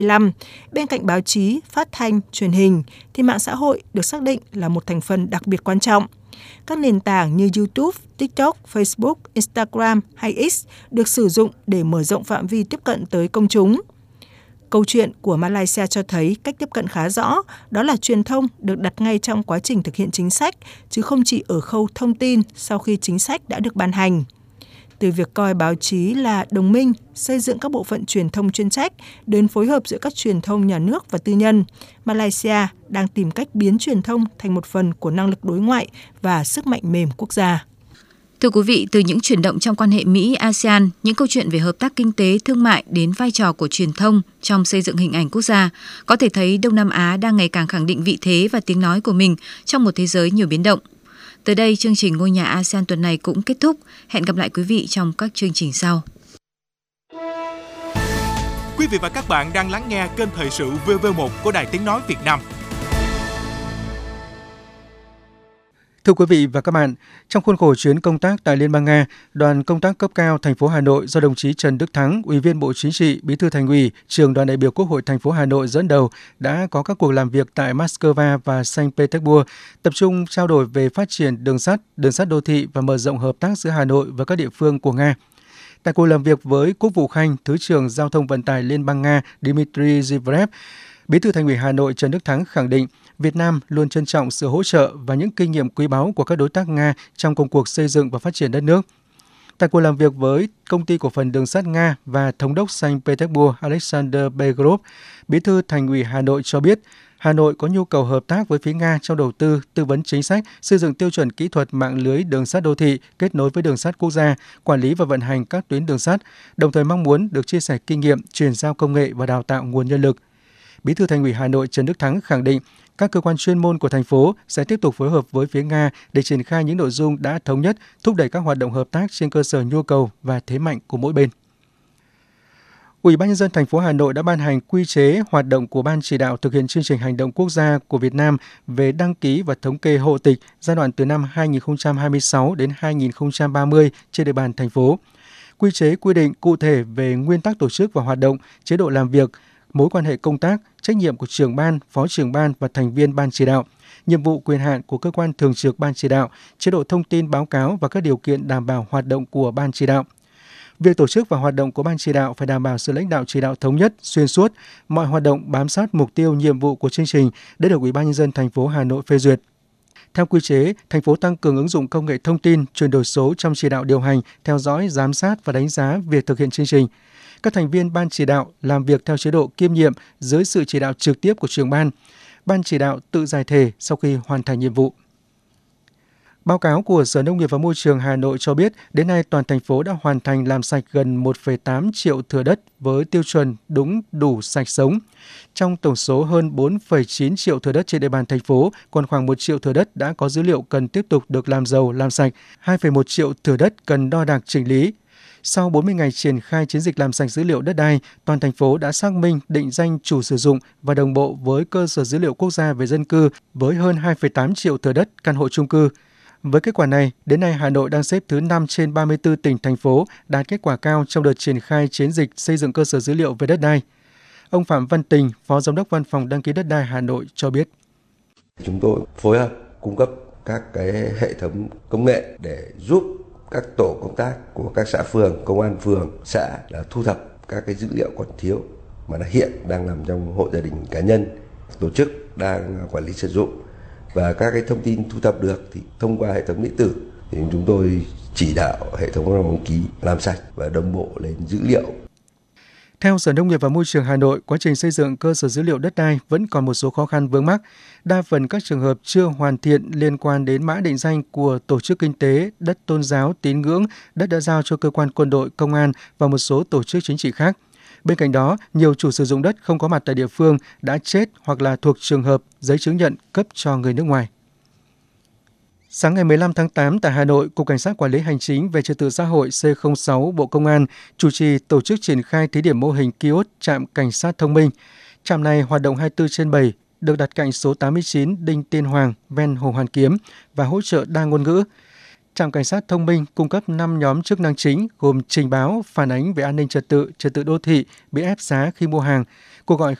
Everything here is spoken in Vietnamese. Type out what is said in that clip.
2025, bên cạnh báo chí, phát thanh, truyền hình, thì mạng xã hội được xác định là một thành phần đặc biệt quan trọng. Các nền tảng như YouTube, TikTok, Facebook, Instagram hay X được sử dụng để mở rộng phạm vi tiếp cận tới công chúng. Câu chuyện của Malaysia cho thấy cách tiếp cận khá rõ, đó là truyền thông được đặt ngay trong quá trình thực hiện chính sách, chứ không chỉ ở khâu thông tin sau khi chính sách đã được ban hành. Từ việc coi báo chí là đồng minh, xây dựng các bộ phận truyền thông chuyên trách, đến phối hợp giữa các truyền thông nhà nước và tư nhân, Malaysia đang tìm cách biến truyền thông thành một phần của năng lực đối ngoại và sức mạnh mềm quốc gia. Thưa quý vị, từ những chuyển động trong quan hệ Mỹ-ASEAN, những câu chuyện về hợp tác kinh tế, thương mại đến vai trò của truyền thông trong xây dựng hình ảnh quốc gia, có thể thấy Đông Nam Á đang ngày càng khẳng định vị thế và tiếng nói của mình trong một thế giới nhiều biến động. Tới đây, chương trình Ngôi nhà ASEAN tuần này cũng kết thúc. Hẹn gặp lại quý vị trong các chương trình sau. Quý vị và các bạn đang lắng nghe kênh Thời sự VV1 của Đài Tiếng Nói Việt Nam. Thưa quý vị và các bạn, trong khuôn khổ chuyến công tác tại Liên bang Nga, đoàn công tác cấp cao thành phố Hà Nội do đồng chí Trần Đức Thắng, Ủy viên Bộ Chính trị, Bí thư Thành ủy, Trưởng đoàn đại biểu Quốc hội thành phố Hà Nội dẫn đầu đã có các cuộc làm việc tại Moscow và Saint Petersburg, tập trung trao đổi về phát triển đường sắt đô thị và mở rộng hợp tác giữa Hà Nội và các địa phương của Nga. Tại cuộc làm việc với Quốc vụ Khanh, Thứ trưởng Giao thông Vận tải Liên bang Nga Dmitry Zverev, Bí thư Thành ủy Hà Nội Trần Đức Thắng khẳng định Việt Nam luôn trân trọng sự hỗ trợ và những kinh nghiệm quý báu của các đối tác Nga trong công cuộc xây dựng và phát triển đất nước. Tại cuộc làm việc với Công ty Cổ phần Đường sắt Nga và Thống đốc Saint Petersburg Alexander Begrov, Bí thư Thành ủy Hà Nội cho biết Hà Nội có nhu cầu hợp tác với phía Nga trong đầu tư, tư vấn chính sách, xây dựng tiêu chuẩn kỹ thuật mạng lưới đường sắt đô thị kết nối với đường sắt quốc gia, quản lý và vận hành các tuyến đường sắt, đồng thời mong muốn được chia sẻ kinh nghiệm, chuyển giao công nghệ và đào tạo nguồn nhân lực. Bí thư Thành ủy Hà Nội Trần Đức Thắng khẳng định các cơ quan chuyên môn của thành phố sẽ tiếp tục phối hợp với phía Nga để triển khai những nội dung đã thống nhất, thúc đẩy các hoạt động hợp tác trên cơ sở nhu cầu và thế mạnh của mỗi bên. Ủy ban nhân dân thành phố Hà Nội đã ban hành quy chế hoạt động của Ban chỉ đạo thực hiện chương trình hành động quốc gia của Việt Nam về đăng ký và thống kê hộ tịch giai đoạn từ năm 2026 đến 2030 trên địa bàn thành phố. Quy chế quy định cụ thể về nguyên tắc tổ chức và hoạt động, chế độ làm việc, mối quan hệ công tác, trách nhiệm của trưởng ban, phó trưởng ban và thành viên ban chỉ đạo, nhiệm vụ quyền hạn của cơ quan thường trực ban chỉ đạo, chế độ thông tin báo cáo và các điều kiện đảm bảo hoạt động của ban chỉ đạo. Việc tổ chức và hoạt động của ban chỉ đạo phải đảm bảo sự lãnh đạo chỉ đạo thống nhất, xuyên suốt, mọi hoạt động bám sát mục tiêu, nhiệm vụ của chương trình đã được Ủy ban nhân dân thành phố Hà Nội phê duyệt. Theo quy chế, thành phố tăng cường ứng dụng công nghệ thông tin, chuyển đổi số trong chỉ đạo điều hành, theo dõi, giám sát và đánh giá việc thực hiện chương trình. Các thành viên ban chỉ đạo làm việc theo chế độ kiêm nhiệm dưới sự chỉ đạo trực tiếp của trưởng ban. Ban chỉ đạo tự giải thể sau khi hoàn thành nhiệm vụ. Báo cáo của Sở Nông nghiệp và Môi trường Hà Nội cho biết, đến nay toàn thành phố đã hoàn thành làm sạch gần 1,8 triệu thửa đất với tiêu chuẩn đúng đủ sạch sống. Trong tổng số hơn 4,9 triệu thửa đất trên địa bàn thành phố, còn khoảng 1 triệu thửa đất đã có dữ liệu cần tiếp tục được làm giàu, làm sạch, 2,1 triệu thửa đất cần đo đạc chỉnh lý. Sau 40 ngày triển khai chiến dịch làm sạch dữ liệu đất đai, toàn thành phố đã xác minh, định danh chủ sử dụng và đồng bộ với cơ sở dữ liệu quốc gia về dân cư với hơn 2,8 triệu thửa đất căn hộ chung cư. Với kết quả này, đến nay Hà Nội đang xếp thứ 5 trên 34 tỉnh, thành phố đạt kết quả cao trong đợt triển khai chiến dịch xây dựng cơ sở dữ liệu về đất đai. Ông Phạm Văn Tình, Phó Giám đốc Văn phòng Đăng ký đất đai Hà Nội cho biết. Chúng tôi phối hợp cung cấp các cái hệ thống công nghệ để giúp các tổ công tác của các xã phường, công an phường, xã là thu thập các cái dữ liệu còn thiếu mà nó hiện đang nằm trong hộ gia đình cá nhân, tổ chức đang quản lý sử dụng. Và các cái thông tin thu thập được thì thông qua hệ thống điện tử thì chúng tôi chỉ đạo hệ thống đăng ký làm sạch và đồng bộ lên dữ liệu. Theo Sở Nông nghiệp và Môi trường Hà Nội, quá trình xây dựng cơ sở dữ liệu đất đai vẫn còn một số khó khăn vướng mắc. Đa phần các trường hợp chưa hoàn thiện liên quan đến mã định danh của tổ chức kinh tế, đất tôn giáo, tín ngưỡng, đất đã giao cho cơ quan quân đội, công an và một số tổ chức chính trị khác. Bên cạnh đó, nhiều chủ sử dụng đất không có mặt tại địa phương đã chết hoặc là thuộc trường hợp giấy chứng nhận cấp cho người nước ngoài. Sáng ngày 15 tháng 8 tại Hà Nội, Cục Cảnh sát Quản lý Hành chính về Trật tự xã hội C06 Bộ Công an chủ trì tổ chức triển khai thí điểm mô hình kiosk trạm cảnh sát thông minh. Trạm này hoạt động 24/7, được đặt cạnh số 89 Đinh Tiên Hoàng, ven Hồ Hoàn Kiếm và hỗ trợ đa ngôn ngữ. Trạm cảnh sát thông minh cung cấp 5 nhóm chức năng chính gồm trình báo, phản ánh về an ninh trật tự đô thị, bị ép giá khi mua hàng, Cuộc gọi